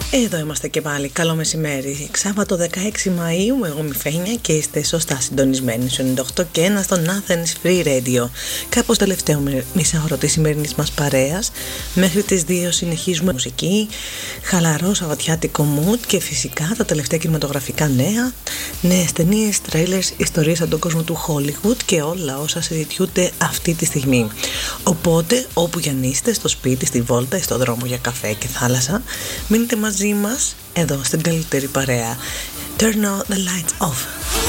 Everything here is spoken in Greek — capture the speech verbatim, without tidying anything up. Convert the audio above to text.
Εδώ είμαστε και πάλι. Καλό μεσημέρι. Σάββατο δεκαέξι Μαΐου, εγώ είμαι Φένια και είστε σωστά συντονισμένοι στο ενενήντα οκτώ και ένα στον Athens Free Radio. Κάπως τελευταίο μισάωρο της σημερινής μας παρέας. Μέχρι τις δύο συνεχίζουμε μουσική, χαλαρό σαββατιάτικο mood και φυσικά τα τελευταία κινηματογραφικά νέα, νέες ταινίες, τρέιλερς, ιστορίες από τον κόσμο του Hollywood και όλα όσα συζητιούνται αυτή τη στιγμή. Οπότε, όπου για να είστε, στο σπίτι, στη βόλτα ή στον δρόμο για καφέ και θάλασσα, μείνετε μαζί μας εδώ στην καλύτερη παρέα. Turn all the lights off.